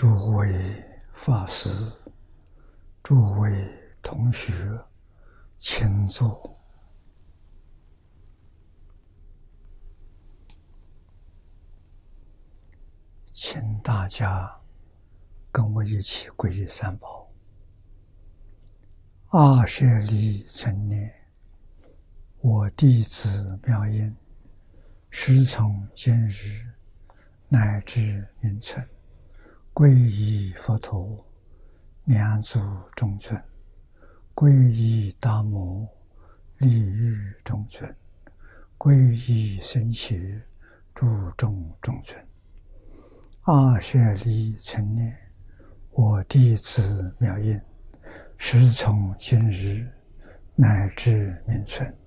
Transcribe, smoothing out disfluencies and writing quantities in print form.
诸位法师、诸位同学，请坐。请大家跟我一起皈依三宝。阿舍利存念，我弟子妙音，师从今日乃至明存，皈依佛陀，两足中尊；皈依达摩，利欲中尊；皈依僧伽，注重中尊。阿舍利存念，我弟子妙音，师从今日乃至明存，